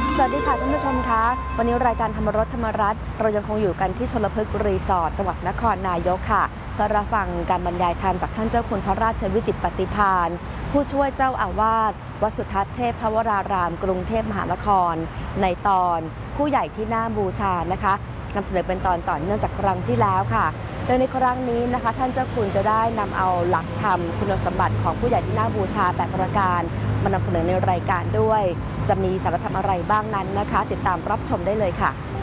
สวัสดีค่ะท่านผู้ชมคะวันนี้รายการธรรมรสธรรมรัตน์เรายังคงอยู่กันที่ชลพฤกษ์รีสอร์ทจังหวัดนครนายกค่ะเพื่อรับฟังการบรรยายธรรมจากท่านเจ้าคุณพระราชวิจิตรปฏิภาณผู้ช่วยเจ้าอาวาสวัดสุทัศน์เทพวรารามกรุงเทพมหานครในตอนผู้ใหญ่ที่น่าบูชานะคะนำเสนอเป็นตอนต่อเนื่องจากครั้งที่แล้วค่ะโดยในครั้งนี้นะคะท่านเจ้าคุณจะได้นำเอาหลักธรรมคุณสมบัติของผู้ใหญ่ที่น่าบูชา8ประการมานำเสนอในรายการด้วยจะมีสาระธรรมอะไรบ้างนั้นนะคะติดตามรับชมได้เลยค่ะ